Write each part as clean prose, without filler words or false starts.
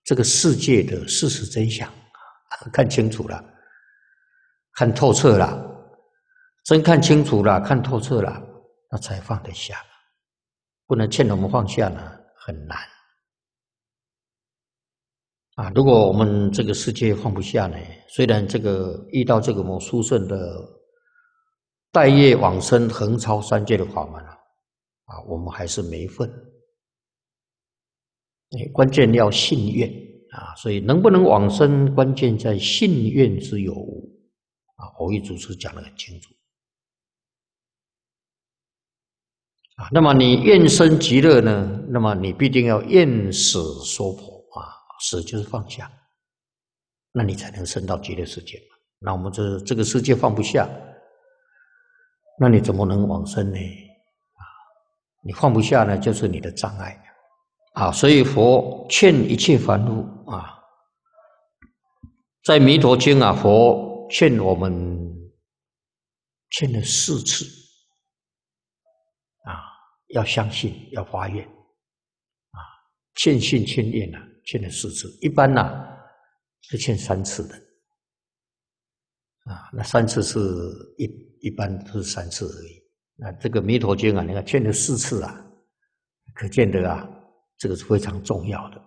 这个世界的事实真相，看清楚了，看透彻了，真看清楚了，看透彻了，那才放得下。不能劝我们放下呢，很难。如果我们这个世界放不下呢，虽然这个遇到这个某殊胜的带业往生横超三界的法门我们还是没份。关键要信愿所以能不能往生，关键在信愿之有无蕅益祖师讲得很清楚。那么你愿生极乐呢？那么你必定要愿死说婆死就是放下，那你才能升到极乐世界嘛。那我们这个世界放不下，那你怎么能往生呢？你放不下呢，就是你的障碍所以佛劝一切凡夫在《弥陀经》佛劝我们劝了4次要相信，要发愿劝信劝愿劝了4次，一般是劝3次的那3次是一般是3次而已。那这个《弥陀经》你看劝了4次可见得这个是非常重要的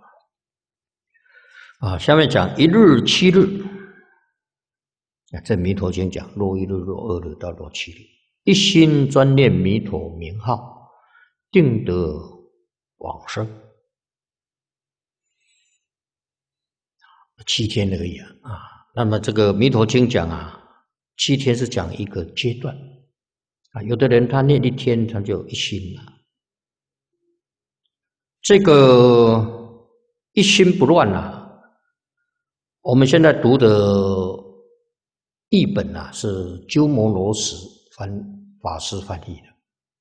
下面讲1日7日在《弥陀经》讲若1日若2日到若7日，一心专念弥陀名号，定得往生。7天而已那么这个《弥陀经》讲7天是讲一个阶段有的人他念1天他就一心了。这个一心不乱我们现在读的译本是鸠摩罗什法师翻译的。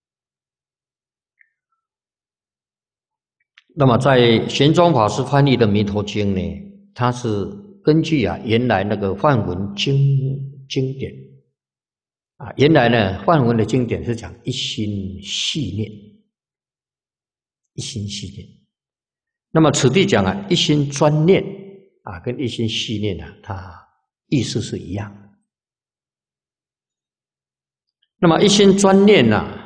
那么在玄奘法师翻译的《弥陀经》呢，它是根据原来那个梵文经典原来呢梵文的经典是讲一心系念，一心系念。那么此地讲一心专念跟一心系念它意思是一样的。那么一心专念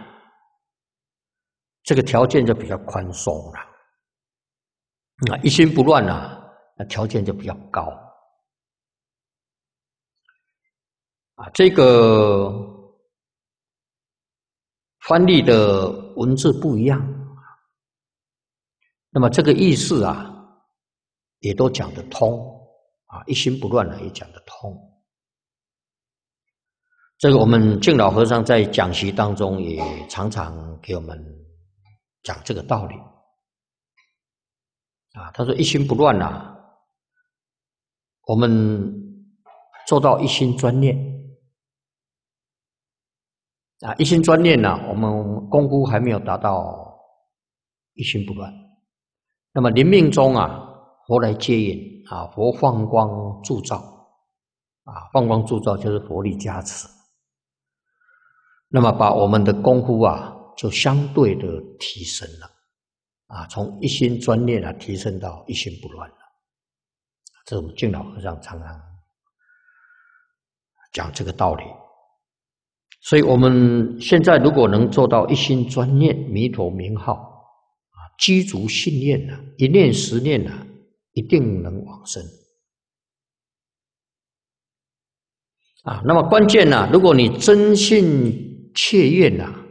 这个条件就比较宽松了一心不乱那条件就比较高这个翻译的文字不一样那么这个意思也都讲得通一心不乱也讲得通。这个我们净老和尚在讲习当中也常常给我们讲这个道理他说一心不乱我们做到一心专念一心专念我们功夫还没有达到一心不乱。那么临命中佛来接引佛放光铸造放光铸造就是佛力加持，那么把我们的功夫就相对的提升了从一心专念提升到一心不乱了。这是我们净老和尚常常讲这个道理。所以我们现在如果能做到一心专念弥陀名号积足信念一念10念一定能往生那么关键如果你真信切愿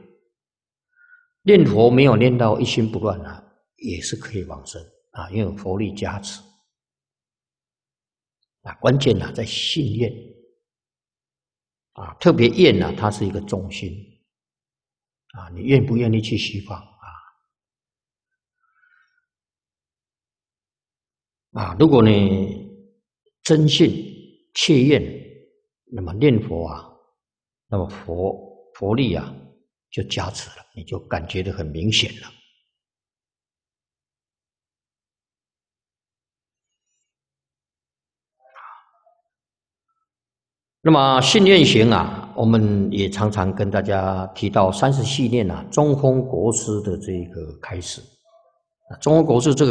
念佛没有念到一心不乱也是可以往生因为有佛力加持关键在信愿特别愿它是一个重心你愿不愿意去西方如果你真信切愿，那么念佛那么佛力就加持了，你就感觉得很明显了。那么信愿行我们也常常跟大家提到30系念中风国师的这个开始。中风国师这个